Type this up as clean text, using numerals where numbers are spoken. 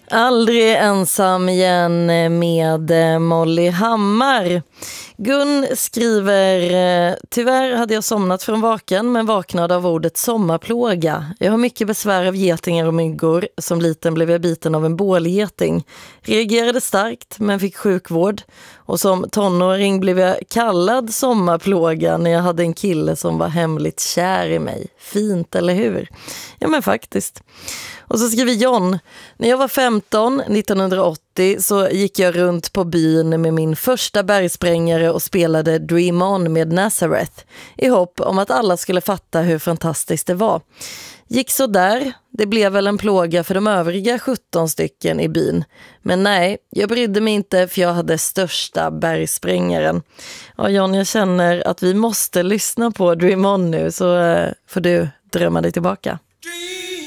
Aldrig ensam igen med Molly Hammar. Gun skriver, tyvärr hade jag somnat från vaken men vaknade av ordet sommarplåga. Jag har mycket besvär av getingar och myggor. Som liten blev jag biten av en bålgeting. Reagerade starkt men fick sjukvård. Och som tonåring blev jag kallad sommarplåga när jag hade en kille som var hemligt kär i mig. Fint, eller hur? Ja, men faktiskt. Och så skriver John, när jag var 15, 1980, så gick jag runt på byn med min första bergsprängare och spelade Dream On med Nazareth i hopp om att alla skulle fatta hur fantastiskt det var. Gick så där, det blev väl en plåga för de övriga 17 stycken i byn. Men nej, jag brydde mig inte för jag hade största bergsprängaren. Ja, John, jag känner att vi måste lyssna på Dream On nu, så får du drömma dig tillbaka. Dream